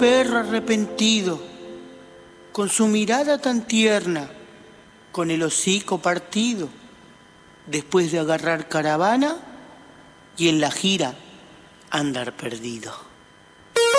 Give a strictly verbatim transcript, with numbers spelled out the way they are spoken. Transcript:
perro arrepentido, con su mirada tan tierna, con el hocico partido, después de agarrar caravana y en la gira andar perdido.